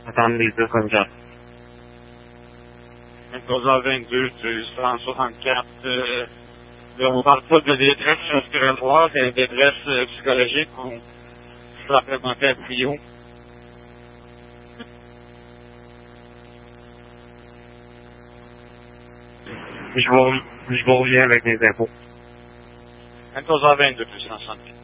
Attendez 264. 2322, 264, on parle pas de détresse respiratoire, c'est de détresse psychologique ou supplémentaire trio. Je vous reviens avec mes infos. 2322, 264.